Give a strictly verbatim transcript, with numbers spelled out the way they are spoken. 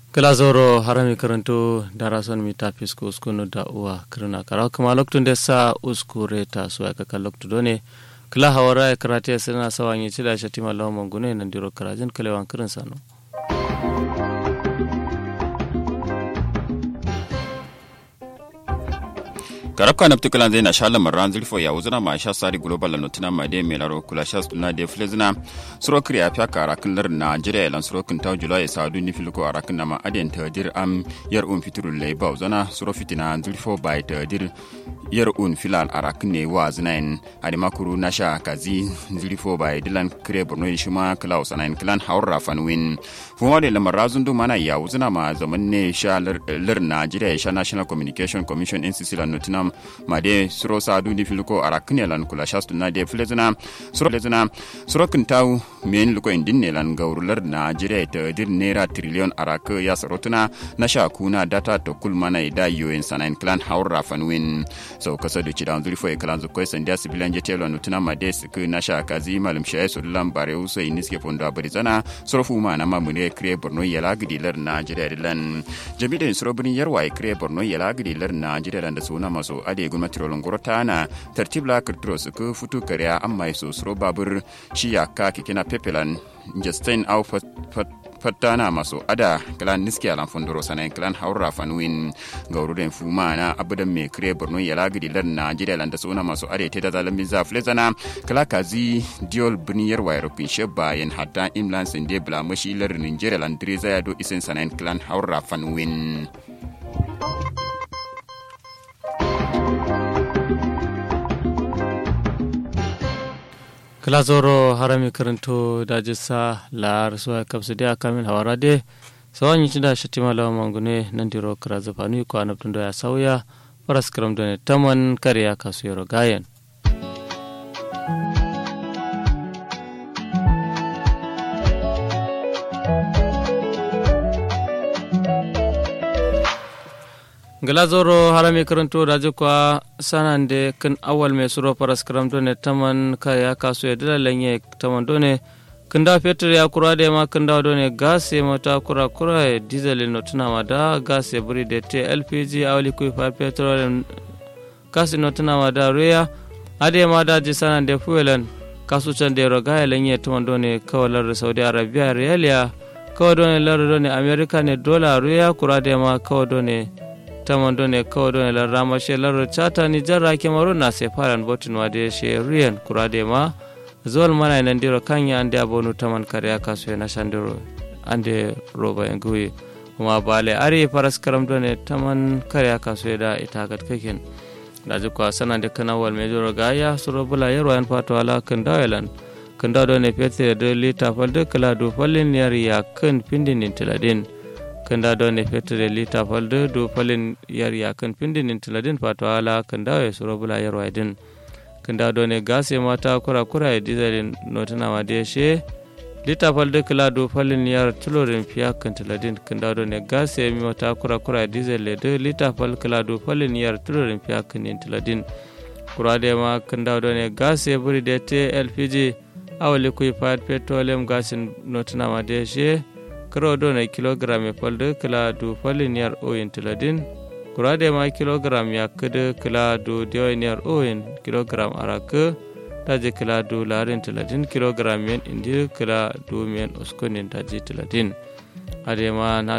Glazoro harami karanto darason mi tapis ko uskunu da uwa kirna kara kuma loktun da sa uskure ta so aka kan loktu done kala hawara karate sana sawanyi cida shatima lawan mangune nan diro karajin kalewan kirin sano karabka naptu kalan zai na shala maran zulfo ya wuzuna ma sha sari global la notina ma de melaro kula sha na de flezina suro kriya afya kara kan lar Nigeria lan suro kan taw July sa du ni filko arakan na ma aden tadir am yar un fitrul lay ba wuzuna suro fitina zulfo bai tadir yar un filal arakan ne wa zinain ade makuru nasha kazi zulfo bai dilan kre borno shuma kala usanain klan haura fanwin fuma de lamar razun du mana ya wuzuna ma zaman ne sha lar Nigeria sha National Communication Commission N C C la notina made suro sadu ni filko arakne lan kula shastu na de flezina suro flezina suro kintaw men luko indin ne lan gaurular na jire ta dir naira trillion arak ya sarotuna na sha kuna data to kul mana ida un sanan clan haura fanwin so kasa du cidan zuri fo e clan zo ko sandia civilian jetelo nutuna made sik na sha kazi malum shay so lambare uso iniske fondo abarizana suro fuma na mamune kre borno yala gidilar na jire lan jabide suro brin yarwa e kre borno yala gidilar na jire lan da suna maso ade gwamnati rolon gorota na tartib la kirtro su ku futu kariya amma su suro babur shi yakka kikina pepelan justin au fatana maso ada klan niski alan fondoro sanan klan haura fanwin gauruden fuma na abudan me kre borno yala gidi lan na jide lan da suna maso ade te da zalamin za flezana kala kazi diol buniyar wayro pinshe bayan hadda imlan sinde bla mashi lar ninjere lan dreza ya do isen sanan klan haura fanwin Glazoro harami karanto da jissa la rasuwa kapsu da kamil hawarade sawan yi da shatima lawan mangune nan diro kara zafanu ko anabtun da ya sauya faras karam da ne taman kariya kasu yaro gayen Glazoro harami karanto da jikwa sanan de kan awal mai suro faras karam done taman kaya kasu ya dila lanye taman done kan da fetur ya kura da ma kan da done gas ya mata kura kura ya diesel no tuna ma da gas ya buri da te L P G awli ku fa petrol gas no tuna ma da ruya ade ma da ji sanan de fuelan kasu can de roga ya lanye taman done kawalar Saudi Arabia riyaliya kawa done lar done America ne dollar ruya kura da ma kawa done tamando ne kawdo ne larama she laro chata ni jarra ke maro na se faran botin wade she rien kurade ma zol mana nan diro kanya ande abonu taman kariya kaso na shandiro ande roba ngui kuma bale ari faras karam do ne taman kariya kaso da ita gat keken daji ko sanan de kana wal mejoro gaya suro bula yaro an fato ala kan dawelan kan do ne pete de lita falde kala do falin yari ya kan pindin intiladin kanda do ne fetre lita falde do falin yar ya kan pindin intiladin fato ala kanda ya suro bula yar waidin kanda do ne gase mata kura kura ya dieselin notana ma de she lita falde kala do falin yar tulorin fiya kan tiladin kanda do ne gase mi mata kura kura ya diesel le de lita fal kala do falin yar tulorin fiya kan intiladin kura de ma kanda do ne gase buri de te L P G awli kuy pat petroleum gasin notana ma de she karo do na kilogram ya falde kala du falin yar oyin tiladin kurade ma kilogram ya kede kala du dewain yar oyin kilogram araka taje kala du larin tiladin kilogram yen indi kala du men uskonin taje tiladin ade ma na